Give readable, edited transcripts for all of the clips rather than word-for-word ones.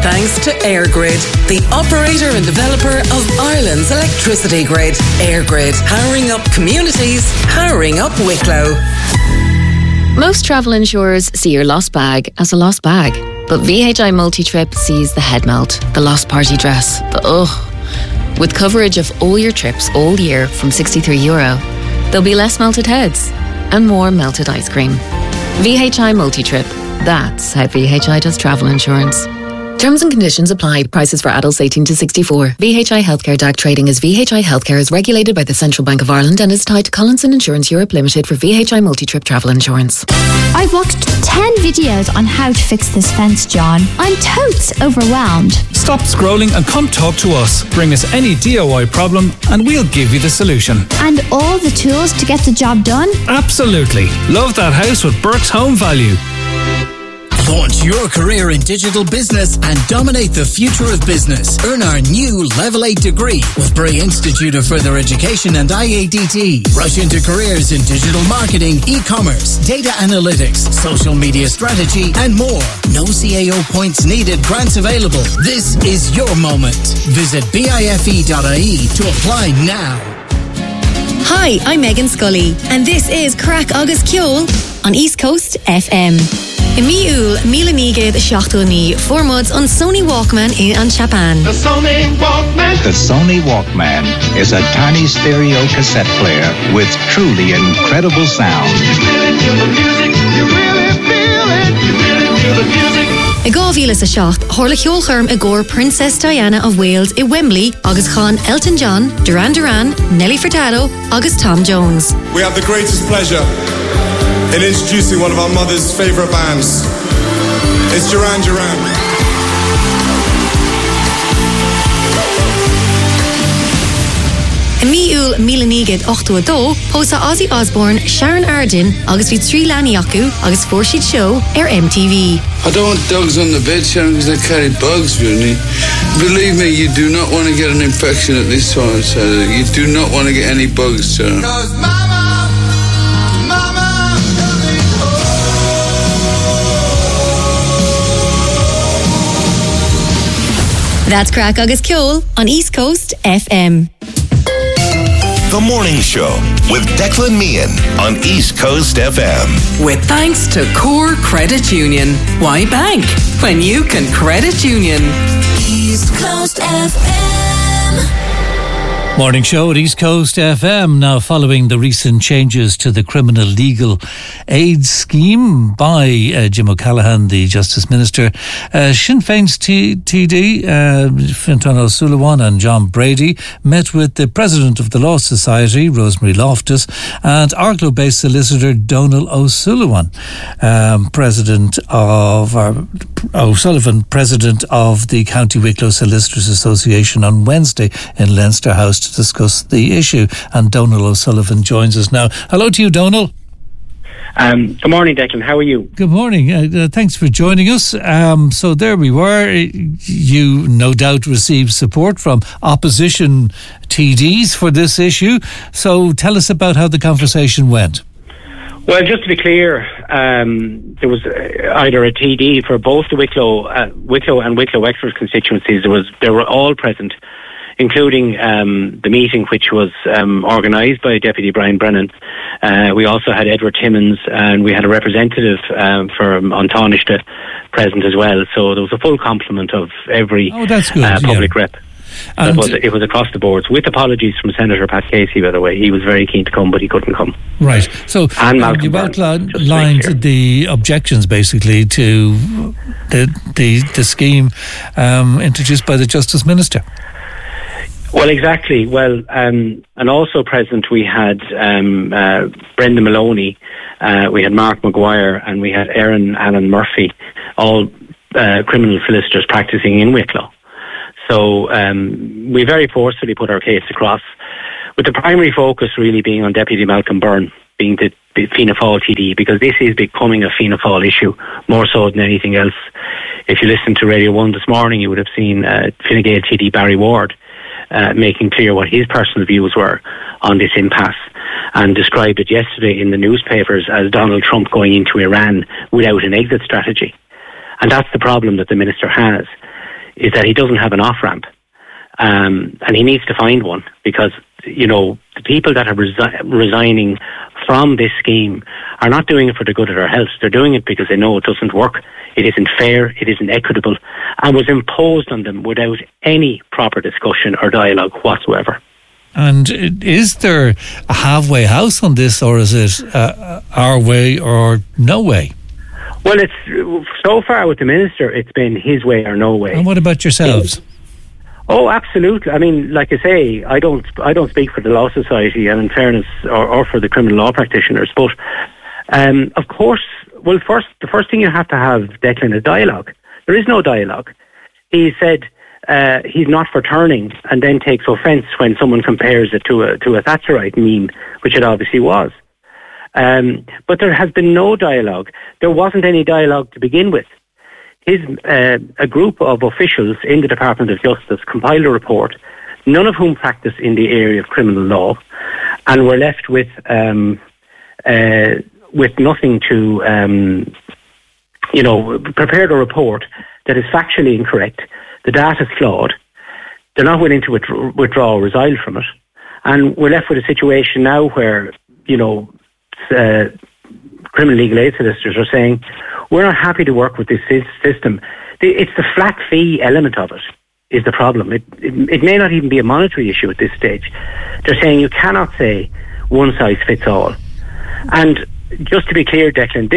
thanks to EirGrid, the operator and developer of Ireland's electricity grid. EirGrid, powering up communities, powering up Wicklow. Most travel insurers see your lost bag as a lost bag, but VHI Multi-Trip sees the head melt, the lost party dress, the ugh. With coverage of all your trips all year from €63, there'll be less melted heads and more melted ice cream. VHI Multi-Trip. That's how VHI does travel insurance. Terms and conditions apply. Prices for adults 18 to 64. VHI Healthcare DAC trading as VHI Healthcare is regulated by the Central Bank of Ireland and is tied to Collinson Insurance Europe Limited for VHI Multi-Trip travel insurance. I've watched 10 videos on how to fix this fence, John. I'm totes overwhelmed. Stop scrolling and come talk to us. Bring us any DIY problem and we'll give you the solution. And all the tools to get the job done? Absolutely. Love that house with Burke's Home Value. Launch your career in digital business and dominate the future of business. Earn our new Level 8 degree with Bray Institute of Further Education and IADT. Rush into careers in digital marketing, e-commerce, data analytics, social media strategy, and more. No CAO points needed. Grants available. This is your moment. Visit bife.ie to apply now. Hi, I'm Megan Scully, and this is Crack Agus Ceol on East Coast FM. Imiúil Mílanigad Seachtóní Formod on Sony Walkman in an Japan. The Sony Walkman. The Sony Walkman is a tiny stereo cassette player with truly incredible sound. You really feel the music. You really feel it. You really feel the music. I gávílas a seacht, Thorla Ceolcharm a góir Princess Diana of Wales I Wembley, agus Chan Elton John, Duran Duran, Nelly Furtado, agus Tom Jones. We have the greatest pleasure in introducing one of our mother's favourite bands. It's Duran Duran. Imiúil Mílanigad Ochtuadó, pósa Ozzy Osbourne, Sharon Arden, agus bhí trí leanaí acu, agus fórsad show MTV. I don't want dogs on the bed, Sharon, because they carry bugs, really. Believe me, you do not want to get an infection at this time, Sharon. You do not want to get any bugs, Sharon. That's Crack Agus Ceol on East Coast FM. The Morning Show with Declan Meehan on East Coast FM. With thanks to Core Credit Union. Why bank when you can credit union? East Coast FM. Morning Show at East Coast FM. Now, following the recent changes to the criminal legal aid scheme by Jim O'Callaghan, the Justice Minister, Sinn Féin's TD, Fintan O'Sullivan and John Brady met with the President of the Law Society, Rosemary Loftus, and Arklow-based solicitor Donal O'Sullivan, President of the County Wicklow Solicitors Association on Wednesday in Leinster House to discuss the issue. And Donal O'Sullivan joins us now. Hello to you, Donal. Good morning, Declan. How are you? Good morning. Thanks for joining us. So there we were. You no doubt received support from opposition TDs for this issue. So tell us about how the conversation went. Well, just to be clear, there was either a TD for both the Wicklow and Wicklow Wexford constituencies. They were all present, including the meeting which was organised by Deputy Brian Brennan. We also had Edward Timmins, and we had a representative from Antánaiste present as well. So there was a full complement of every public rep. It was across the board, with apologies from Senator Pat Casey, by the way. He was very keen to come, but he couldn't come. Right. So you've outlined the objections, basically, to the scheme introduced by the Justice Minister. Well, exactly. Well, and also present we had Brenda Maloney, we had Mark Maguire, and we had Erin Allen Murphy, all criminal solicitors practising in Wicklow. So we very forcefully put our case across, with the primary focus really being on Deputy Malcolm Byrne, being the Fianna Fáil TD, because this is becoming a Fianna Fáil issue, more so than anything else. If you listened to Radio 1 this morning, you would have seen Fine Gael TD Barry Ward making clear what his personal views were on this impasse, and described it yesterday in the newspapers as Donald Trump going into Iran without an exit strategy. And that's the problem that the Minister has. is that he doesn't have an off-ramp. And he needs to find one, because, the people that are resigning from this scheme are not doing it for the good of their health. They're doing it because they know it doesn't work, it isn't fair, it isn't equitable, and was imposed on them without any proper discussion or dialogue whatsoever. And is there a halfway house on this, or is it our way or no way? Well, it's so far with the Minister, it's been his way or no way. And what about yourselves? Oh, absolutely. I mean, like I say, I don't speak for the Law Society, and in fairness, or for the criminal law practitioners. But of course, well, the first thing you have to have, Declan, is dialogue. There is no dialogue. He said he's not for turning, and then takes offence when someone compares it to a Thatcherite meme, which it obviously was. But there has been no dialogue. There wasn't any dialogue to begin with. A group of officials in the Department of Justice compiled a report, none of whom practice in the area of criminal law, and were left with nothing to, prepared a report that is factually incorrect. The data is flawed. They're not willing to withdraw or resile from it, and we're left with a situation now where criminal legal aid solicitors are saying, we're not happy to work with this system. It's the flat fee element of it is the problem. It may not even be a monetary issue at this stage. They're saying you cannot say one size fits all. And just to be clear, Declan,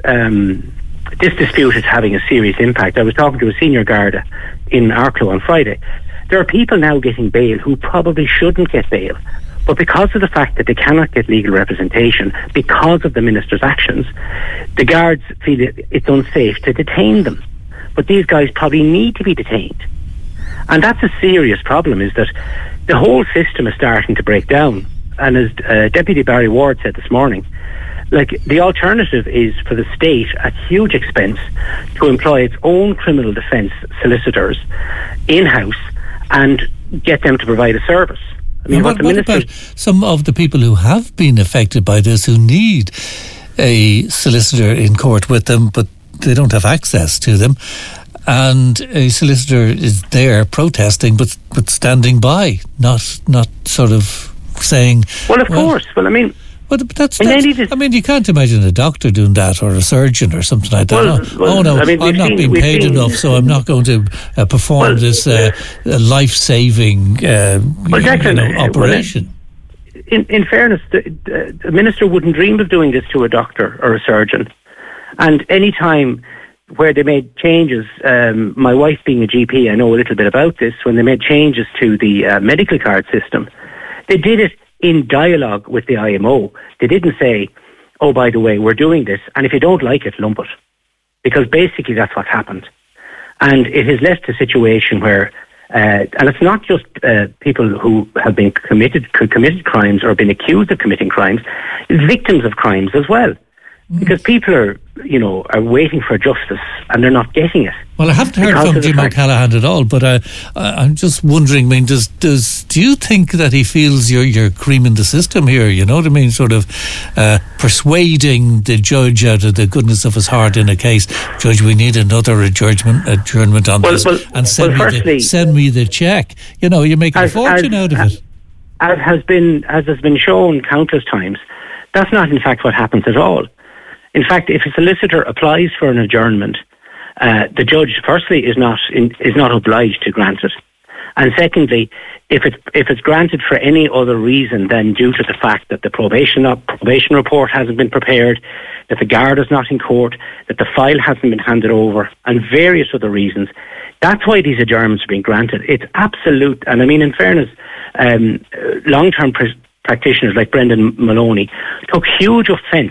this dispute is having a serious impact. I was talking to a senior Garda in Arklow on Friday. There are people now getting bail who probably shouldn't get bail. But because of the fact that they cannot get legal representation because of the Minister's actions, the guards feel it's unsafe to detain them. But these guys probably need to be detained. And that's a serious problem, is that the whole system is starting to break down. And as Deputy Barry Ward said this morning, the alternative is for the state, at huge expense, to employ its own criminal defence solicitors in-house and get them to provide a service. I mean, what about some of the people who have been affected by this, who need a solicitor in court with them, but they don't have access to them, and a solicitor is there protesting, but standing by, not sort of saying... Well, of course. Well, I mean... But you can't imagine a doctor doing that, or a surgeon or something like that. I'm not being paid enough, so I'm not going to perform this life-saving operation. In fairness, the Minister wouldn't dream of doing this to a doctor or a surgeon. And any time where they made changes, my wife being a GP, I know a little bit about this, when they made changes to the medical card system, they did it in dialogue with the IMO. They didn't say, oh, by the way, we're doing this, and if you don't like it, lump it. Because basically that's what's happened. And it has left a situation where, and it's not just people who have been committed crimes or been accused of committing crimes, victims of crimes as well. Because people are waiting for justice and they're not getting it. Well, I haven't heard from Jim O'Callaghan at all, but I'm just wondering, do you think that he feels you're creaming the system here, you know what I mean, sort of persuading the judge out of the goodness of his heart in a case, Judge, we need another adjournment on this, and send me the cheque. You're making a fortune out of it. As has been shown countless times, that's not in fact what happens at all. In fact, if a solicitor applies for an adjournment, the judge, firstly, is not obliged to grant it, and secondly, if it's granted for any other reason than due to the fact that the probation report hasn't been prepared, that the guard is not in court, that the file hasn't been handed over, and various other reasons, that's why these adjournments are being granted. It's absolute, and I mean, in fairness, long-term practitioners like Brendan Maloney took huge offence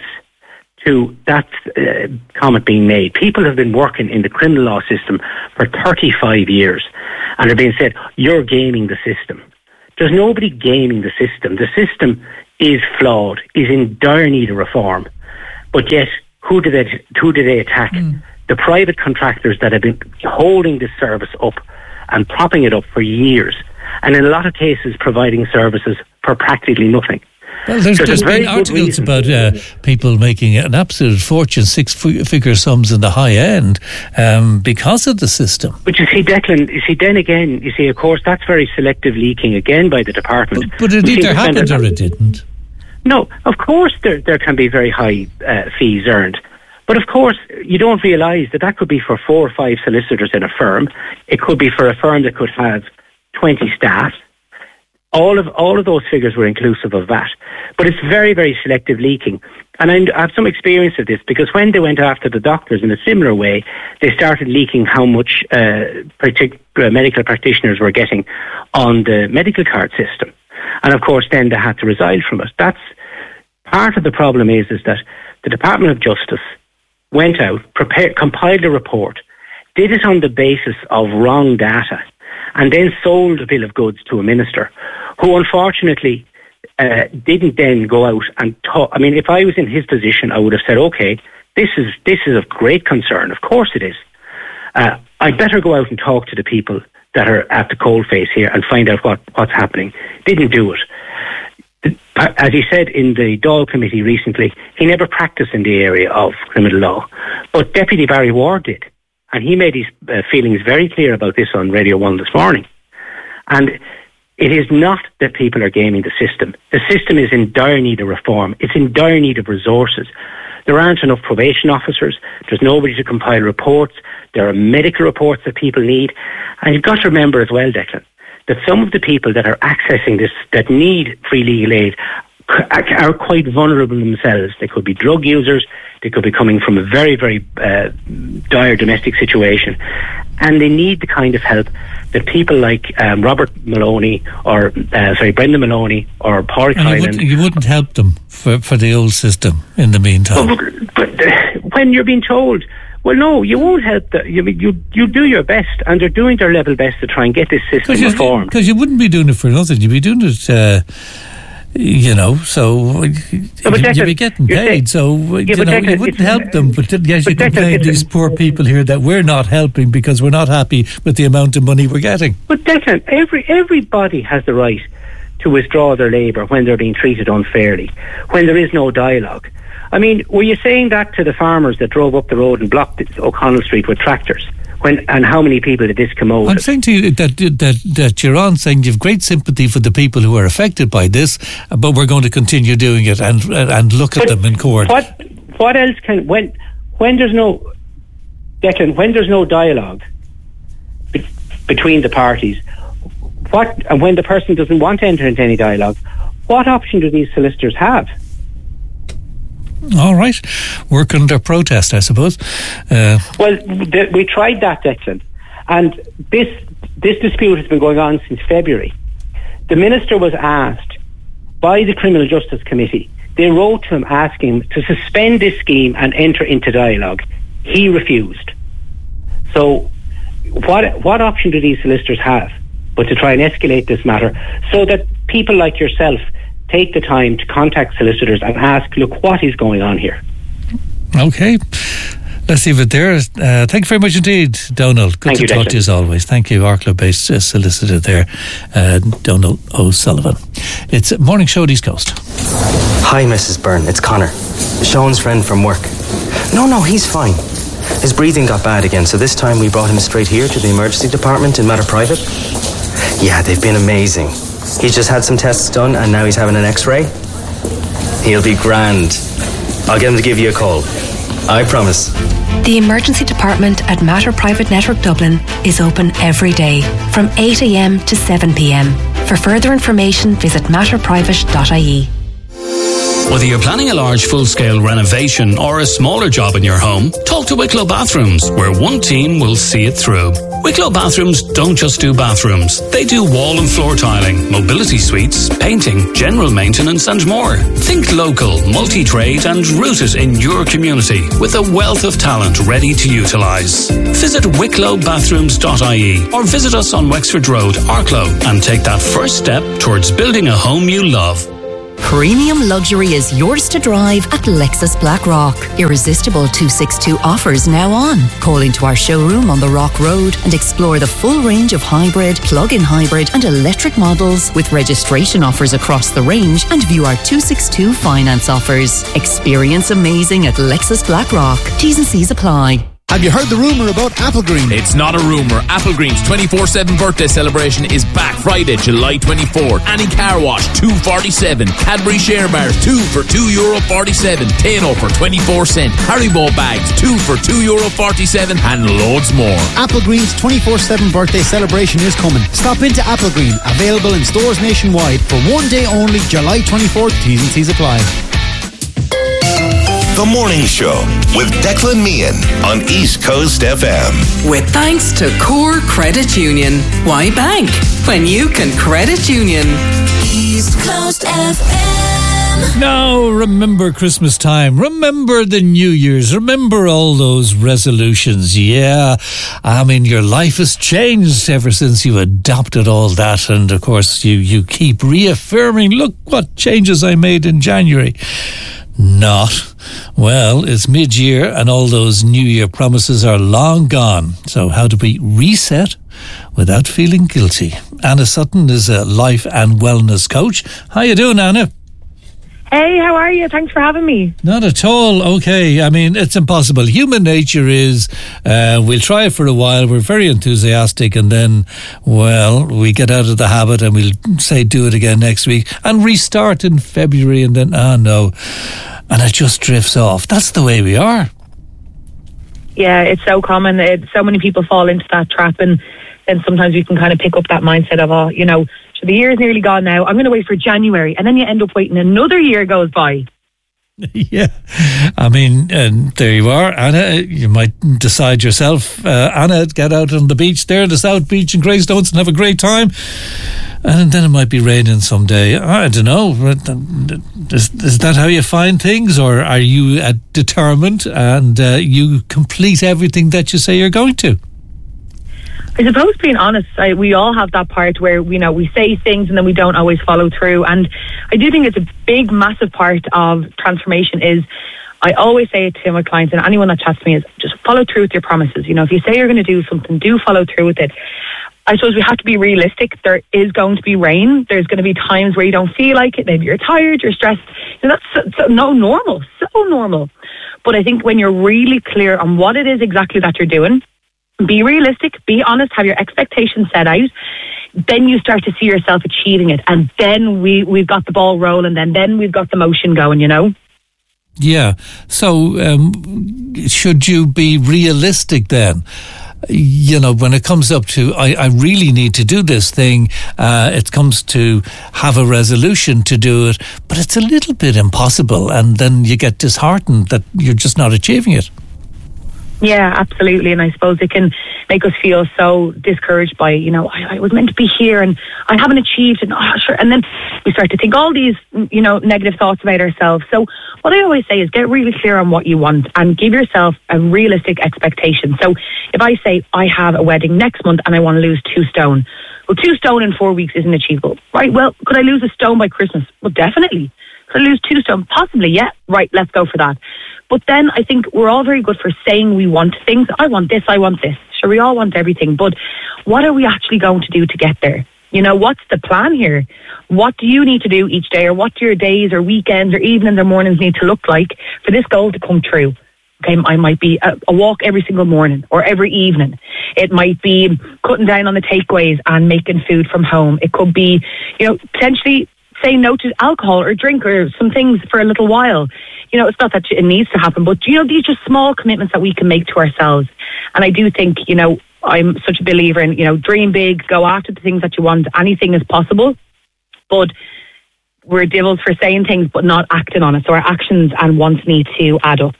to that comment being made. People have been working in the criminal law system for 35 years and are being said, you're gaming the system. There's nobody gaming the system. The system is flawed, is in dire need of reform. But yet, who do they attack? The private contractors that have been holding this service up and propping it up for years, and in a lot of cases providing services for practically nothing. Well, there's been articles about people making an absolute fortune, six-figure sums in the high end because of the system. But you see, Declan, then again, of course, that's very selective leaking again by the department. But it either happened or it didn't. No, of course there can be very high fees earned. But of course, you don't realise that could be for 4 or 5 solicitors in a firm. It could be for a firm that could have 20 staff. All of those figures were inclusive of that. But it's very, very selective leaking. And I have some experience of this, because when they went after the doctors in a similar way, they started leaking how much medical practitioners were getting on the medical card system. And of course, then they had to resign from it. That's part of the problem is that the Department of Justice went out, compiled a report, did it on the basis of wrong data, and then sold a bill of goods to a minister who unfortunately didn't then go out and talk. I mean, if I was in his position, I would have said, okay, this is of great concern. Of course it is. I'd better go out and talk to the people that are at the coalface here and find out what's happening. Didn't do it. As he said in the Dáil committee recently, he never practiced in the area of criminal law. But Deputy Barry Ward did. And he made his feelings very clear about this on Radio 1 this morning. And it is not that people are gaming the system. The system is in dire need of reform. It's in dire need of resources. There aren't enough probation officers. There's nobody to compile reports. There are medical reports that people need. And you've got to remember as well, Declan, that some of the people that are accessing this, that need free legal aid, are quite vulnerable themselves. They could be drug users. They could be coming from a very, very dire domestic situation. And they need the kind of help that people like Robert Maloney or, Brendan Maloney or Paul Kylan... You wouldn't help them for the old system in the meantime. But when you're being told... Well, no, you won't help. You do your best, and they're doing their level best to try and get this system reformed. Because you wouldn't be doing it for nothing. You'd be doing it, so you'd be getting paid. You wouldn't help them. But yes, you complain these poor people here that we're not helping because we're not happy with the amount of money we're getting. But Declan, everybody has the right to withdraw their labour when they're being treated unfairly, when there is no dialogue. I mean, were you saying that to the farmers that drove up the road and blocked O'Connell Street with tractors? And how many people did this commode? I'm saying to you that you're on saying you've great sympathy for the people who are affected by this, but we're going to continue doing it and look at them in court. What else can when there's no Declan, when there's no dialogue between the parties, and when the person doesn't want to enter into any dialogue, what option do these solicitors have? All right. Work under protest, I suppose. We tried that, Declan. And this dispute has been going on since February. The Minister was asked by the Criminal Justice Committee. They wrote to him asking him to suspend this scheme and enter into dialogue. He refused. So what option do these solicitors have but to try and escalate this matter so that people like yourself take the time to contact solicitors and ask, look, what is going on here? Okay. Let's leave it there. Thank you very much indeed, Donald. Good to talk to you as always. Thank you, Arklow-based solicitor there, Donald O'Sullivan. It's Morning Show at East Coast. Hi, Mrs. Byrne. It's Connor, Sean's friend from work. No, he's fine. His breathing got bad again, so this time we brought him straight here to the emergency department in Mater Private. Yeah, they've been amazing. He's just had some tests done and now he's having an x-ray. He'll be grand. I'll get him to give you a call. I promise. The emergency department at Mater Private Network Dublin is open every day from 8 a.m. to 7 p.m. For further information, visit matterprivate.ie. Whether you're planning a large full-scale renovation or a smaller job in your home, talk to Wicklow Bathrooms, where one team will see it through. Wicklow Bathrooms don't just do bathrooms. They do wall and floor tiling, mobility suites, painting, general maintenance and more. Think local, multi-trade and rooted in your community with a wealth of talent ready to utilise. Visit wicklowbathrooms.ie or visit us on Wexford Road, Arklow, and take that first step towards building a home you love. Premium luxury is yours to drive at Lexus Blackrock. Irresistible 262 offers now on. Call into our showroom on the Rock Road and explore the full range of hybrid, plug-in hybrid and electric models with registration offers across the range, and view our 262 finance offers. Experience amazing at Lexus Blackrock. T's and C's apply. Have you heard the rumour about Applegreen? It's not a rumour. Applegreen's 24/7 birthday celebration is back Friday, July 24th. Annie Car Wash, $2.47. Cadbury Share Bars, 2 for €2.47. Tano for 24 cents. Haribo bags, 2 for €2.47. And loads more. Applegreen's 24/7 birthday celebration is coming. Stop into Applegreen. Available in stores nationwide for one day only, July 24th. T's and C's apply. The Morning Show with Declan Meehan on East Coast FM. With thanks to Core Credit Union. Why bank when you can credit union? East Coast FM. Now, remember Christmas time. Remember the New Year's. Remember all those resolutions. Yeah, I mean, your life has changed ever since you adopted all that. And, of course, you keep reaffirming, look what changes I made in January. Not. Well, it's mid-year and all those New Year promises are long gone. So how do we reset without feeling guilty? Anna Sutton is a life and wellness coach. How you doing, Anna? Hey, how are you? Thanks for having me. Not at all. Okay. I mean, it's impossible. Human nature is, we'll try it for a while. We're very enthusiastic and then, well, we get out of the habit and we'll say do it again next week and restart in February and then, no. And it just drifts off. That's the way we are. Yeah, it's so common. So many people fall into that trap, and then sometimes we can kind of pick up that mindset of, so the year's nearly gone now. I'm going to wait for January, and then you end up waiting another year goes by. Yeah, I mean, there you are, Anna. You might decide yourself, Anna, get out on the beach there, the South Beach in Greystones, and have a great time. And then it might be raining someday. I don't know. Is that how you find things, or are you determined and you complete everything that you say you're going to? I suppose, being honest, we all have that part where we say things and then we don't always follow through. And I do think it's a big, massive part of transformation. Is I always say it to my clients and anyone that chats to me is just follow through with your promises. If you say you're going to do something, do follow through with it. I suppose we have to be realistic. There is going to be rain. There's going to be times where you don't feel like it. Maybe you're tired, you're stressed. That's so normal. But I think when you're really clear on what it is exactly that you're doing, be realistic, be honest, have your expectations set out, then you start to see yourself achieving it. And then we've got the ball rolling, and then we've got the motion going, Yeah. So should you be realistic then? When it comes up to, I really need to do this thing, it comes to have a resolution to do it, but it's a little bit impossible, and then you get disheartened that you're just not achieving it. Yeah, absolutely. And I suppose it can make us feel so discouraged by, I was meant to be here and I haven't achieved it. And then we start to think all these, negative thoughts about ourselves. So what I always say is get really clear on what you want and give yourself a realistic expectation. So if I say I have a wedding next month and I want to lose 2 stone, well, 2 stone in 4 weeks isn't achievable, right? Well, could I lose a stone by Christmas? Well, definitely. Could I lose 2 stone? Possibly, yeah. Right, let's go for that. But then I think we're all very good for saying we want things. I want this, I want this. Sure, we all want everything. But what are we actually going to do to get there? What's the plan here? What do you need to do each day? Or what do your days or weekends or evenings or mornings need to look like for this goal to come true? Okay, I might be a walk every single morning or every evening. It might be cutting down on the takeaways and making food from home. It could be, potentially saying no to alcohol or drink or some things for a little while. It's not that it needs to happen, but, these are just small commitments that we can make to ourselves. And I do think, I'm such a believer in, dream big, go after the things that you want. Anything is possible, but we're devils for saying things but not acting on it. So our actions and wants need to add up.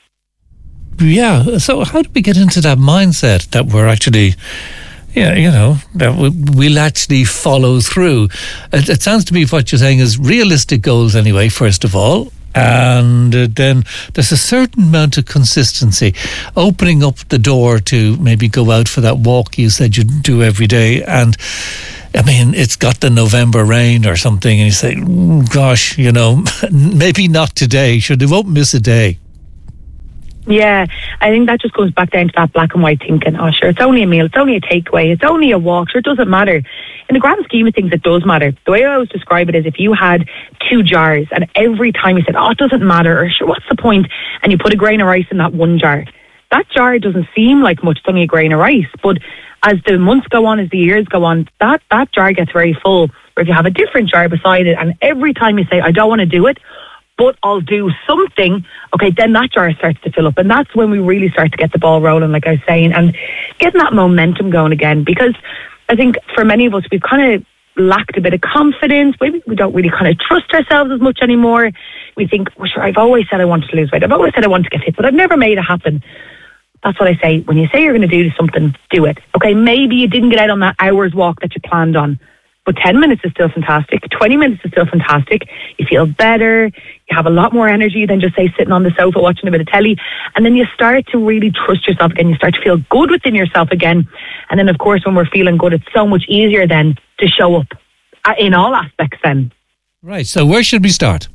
Yeah. So how do we get into that mindset that we're actually... that we'll actually follow through? It sounds to me what you're saying is realistic goals anyway, first of all. And then there's a certain amount of consistency, opening up the door to maybe go out for that walk you said you'd do every day. And I mean, it's got the November rain or something, and you say, gosh, maybe not today. Sure, they won't miss a day. Yeah, I think that just goes back down to that black and white thinking. Oh, sure, it's only a meal, it's only a takeaway, it's only a walk, sure, it doesn't matter. In the grand scheme of things, it does matter. The way I always describe it is if you had 2 jars and every time you said, oh, it doesn't matter, or sure, what's the point? And you put a grain of rice in that one jar. That jar doesn't seem like much, it's only a grain of rice. But as the months go on, as the years go on, that jar gets very full. Or if you have a different jar beside it, and every time you say, I don't want to do it, but I'll do something, okay, then that jar starts to fill up. And that's when we really start to get the ball rolling, like I was saying, and getting that momentum going again. Because I think for many of us, we've kind of lacked a bit of confidence. Maybe we don't really kind of trust ourselves as much anymore. We think, well, sure, I've always said I wanted to lose weight. I've always said I want to get fit, but I've never made it happen. That's what I say. When you say you're going to do something, do it. Okay, maybe you didn't get out on that hour's walk that you planned on, but 10 minutes is still fantastic. 20 minutes is still fantastic. You feel better. You have a lot more energy than just, say, sitting on the sofa watching a bit of telly. And then you start to really trust yourself again. You start to feel good within yourself again. And then, of course, when we're feeling good, it's so much easier then to show up in all aspects then. Right. So where should we start?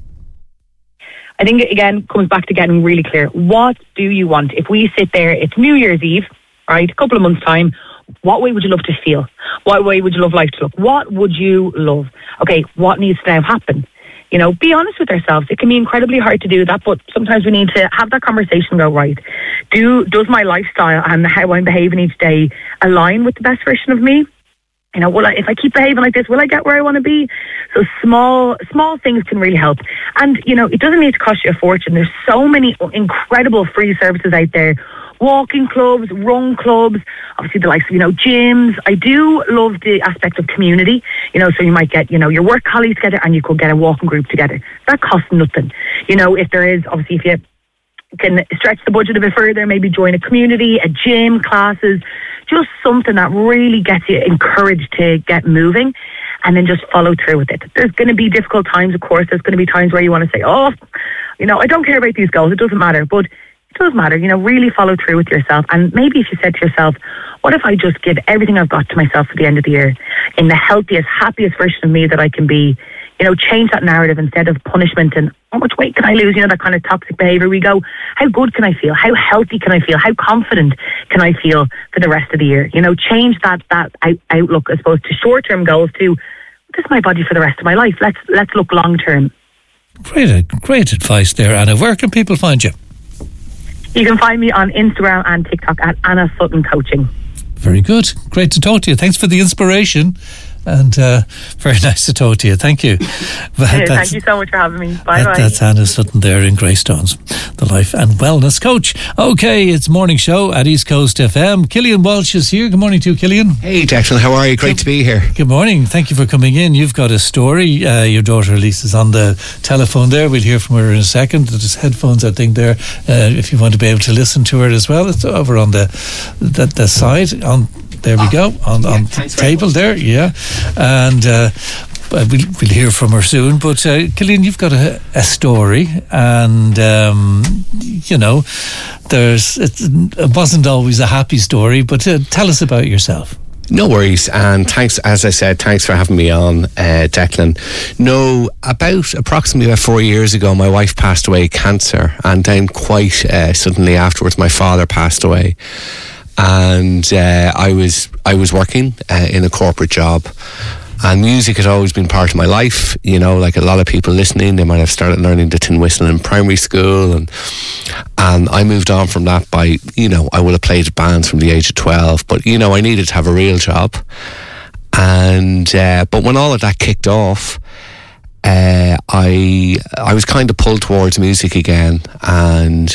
I think, again, comes back to getting really clear. What do you want? If we sit there, it's New Year's Eve, right, a couple of months' time, what way would you love to feel? What way would you love life to look? What would you love? Okay, what needs to now happen? Be honest with ourselves. It can be incredibly hard to do that, but sometimes we need to have that conversation go, right, does my lifestyle and how I'm behaving each day align with the best version of me? If I keep behaving like this, will I get where I want to be? So small things can really help. And, it doesn't need to cost you a fortune. There's so many incredible free services out there. Walking clubs, run clubs, obviously the likes of, gyms. I do love the aspect of community, so you might get, your work colleagues together and you could get a walking group together. That costs nothing. If there is, obviously, if you can stretch the budget a bit further, maybe join a community, a gym, classes, just something that really gets you encouraged to get moving and then just follow through with it. There's going to be difficult times, of course. There's going to be times where you want to say, I don't care about these goals. It doesn't matter. But it does matter, really follow through with yourself. And maybe if you said to yourself, what if I just give everything I've got to myself at the end of the year in the healthiest, happiest version of me that I can be? Change that narrative instead of punishment and how much weight can I lose? That kind of toxic behavior. We go, how good can I feel? How healthy can I feel? How confident can I feel for the rest of the year? Change that outlook as opposed to short-term goals to, this is my body for the rest of my life. Let's look long-term. Great advice there, Anna. Where can people find you? You can find me on Instagram and TikTok at Anna Sutton Coaching. Very good. Great to talk to you. Thanks for the inspiration. And very nice to talk to you. Thank you. Thank you so much for having me. Bye-bye. That's Anna Sutton there in Greystones, the Life and Wellness Coach. Okay, it's Morning Show at East Coast FM. Killian Walsh is here. Good morning to you, Killian. Hey, Declan. How are you? Great to be here. Good morning. Thank you for coming in. You've got a story. Your daughter Elise is on the telephone there. We'll hear from her in a second. There's headphones, I think, there. If you want to be able to listen to her as well. It's over on the side. There we go, on the table there, yeah. And we'll hear from her soon. But Killian, you've got a story, and it wasn't always a happy story. But tell us about yourself. No worries, and thanks, as I said, thanks for having me on, Declan. No, approximately 4 years ago, my wife passed away of cancer, and then quite suddenly afterwards, my father passed away. And I was working in a corporate job, and music had always been part of my life. Like a lot of people listening, they might have started learning the tin whistle in primary school, and I moved on from that by, I would have played bands from the age of 12, but I needed to have a real job. And but when all of that kicked off, I was kind of pulled towards music again, and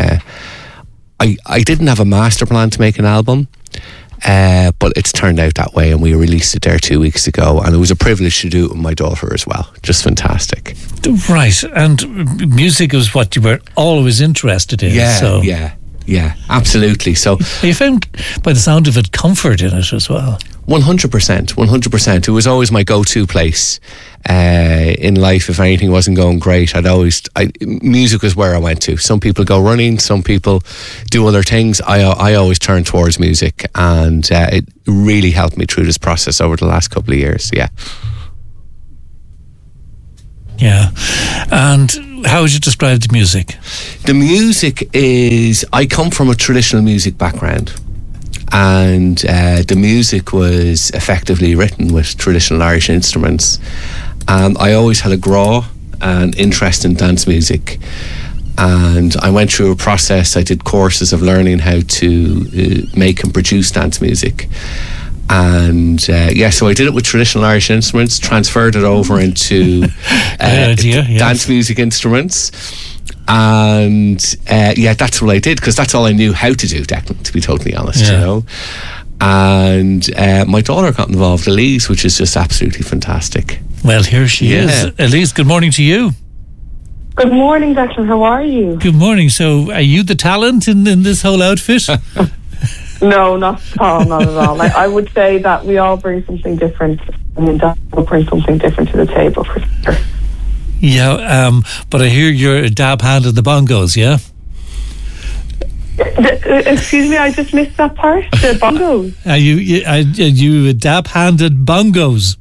I didn't have a master plan to make an album, but it's turned out that way, and we released it there 2 weeks ago, and it was a privilege to do it with my daughter as well. Just fantastic. Right, and music was what you were always interested in. Yeah, absolutely. So you found, by the sound of it, comfort in it as well. 100%. It was always my go-to place in life. If anything wasn't going great, music was where I went to. Some people go running, some people do other things. I always turn towards music, and it really helped me through this process over the last couple of years. Yeah. And how would you describe the music? The music is, I come from a traditional music background, and the music was effectively written with traditional Irish instruments. And I always had a grow and interest in dance music. And I went through a process. I did courses of learning how to make and produce dance music. And so I did it with traditional Irish instruments, transferred it over into dance music instruments. And that's what I did, because that's all I knew how to do, Declan, to be totally honest, you know. And my daughter got involved, Elise, which is just absolutely fantastic. Well, here she is. Elise, good morning to you. Good morning, Declan. How are you? Good morning. So, are you the talent in this whole outfit? No, not at all. I would say that we all bring something different. I mean, that will bring something different to the table, for sure. Yeah, but I hear you're a dab hand at the bongos, yeah? Excuse me, I just missed that part. The bongos. Are you a dab hand at bongos?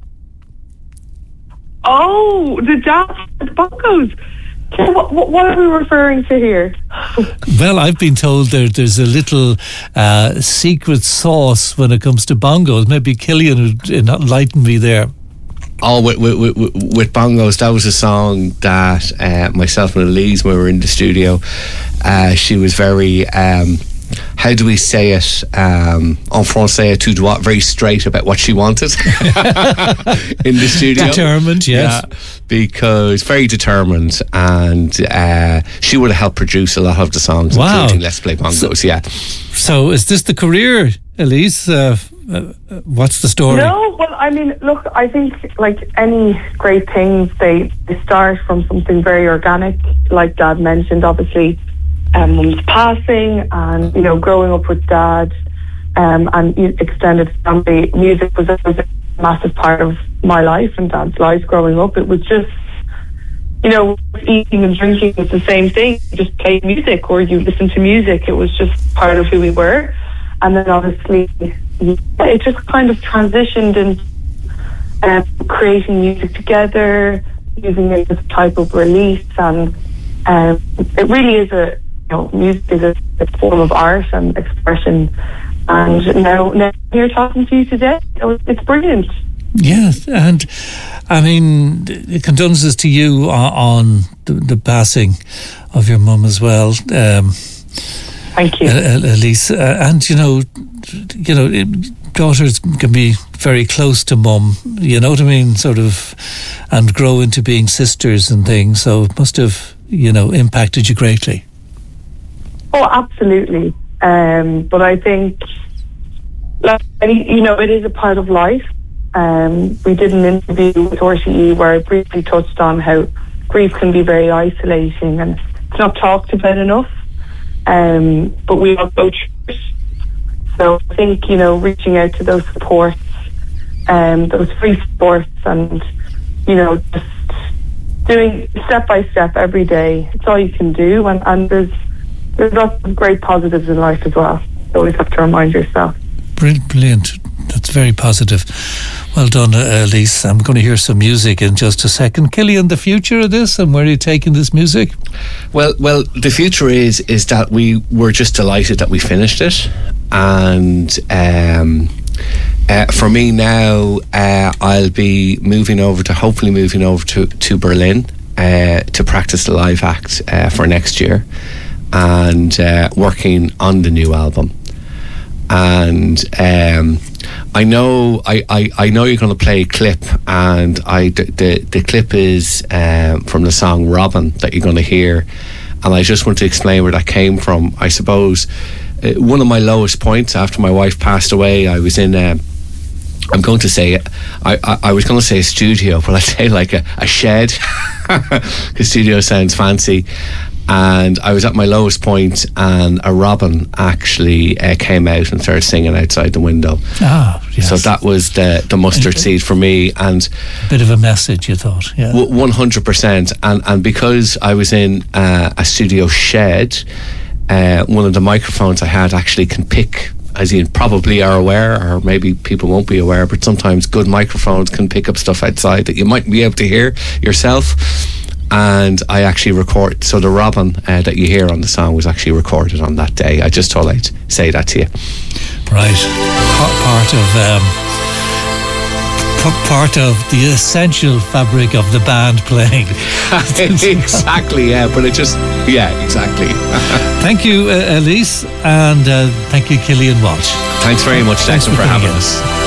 Oh, the bongos. What are we referring to here? Well, I've been told there's a little secret sauce when it comes to bongos. Maybe Killian would enlighten me there. Oh, with bongos, that was a song that myself and Elise, when we were in the studio, she was very, how do we say it, en français, tout droit, very straight about what she wanted in the studio. Determined, yes. Yeah, because very determined, and she would have helped produce a lot of the songs, including Let's Play Bongos, So is this the career, Elise? What's the story? No, well, I mean, look, I think like any great things, they start from something very organic, like Dad mentioned, obviously. Mum's passing, and growing up with Dad and extended family, music was always a massive part of my life and Dad's life growing up. It was just, eating and drinking was the same thing. You just played music or you listened to music. It was just part of who we were. And then obviously it just kind of transitioned into creating music together, using it as a type of release, and it really is music is a form of art and expression, and now here talking to you today, it's brilliant. Yes, and I mean, condolences to you on the passing of your mum as well. Thank you, Elise. And daughters can be very close to mum. You know what I mean, sort of, and grow into being sisters and things. So it must have, impacted you greatly. Oh, absolutely. But I think, it is a part of life. We did an interview with RTE where I briefly touched on how grief can be very isolating and it's not talked about enough. But we all go through it. So I think, reaching out to those supports, those free supports, and, just doing step by step every day. It's all you can do. And there's lots of great positives in life as well. You always have to remind yourself. Brilliant. That's very positive. Well done, Elise. I'm going to hear some music in just a second. Killian, the future of this, and where are you taking this music? Well, the future is that we were just delighted that we finished it, and for me now, I'll be hopefully moving over to Berlin to practice the live act for next year, and working on the new album. And I know you're going to play a clip, and the clip is from the song Robin that you're going to hear, and I just want to explain where that came from. I suppose one of my lowest points after my wife passed away, I was in I'm going to say I was going to say a studio, but I'd say like a shed because studio sounds fancy. And I was at my lowest point, and a robin actually came out and started singing outside the window. Yes. So that was the mustard seed for me. And a bit of a message, you thought. Yeah. 100%. And because I was in a studio shed, one of the microphones I had actually can pick, as you probably are aware, or maybe people won't be aware, but sometimes good microphones can pick up stuff outside that you mightn't be able to hear yourself. And I actually record, so the robin that you hear on the song was actually recorded on that day. I just thought I'd say that to you. Right. Part of the essential fabric of the band playing. Exactly, yeah, but it just, exactly. Thank you, Elise, and thank you, Killian Walsh. Thanks very much, Jackson, for having us.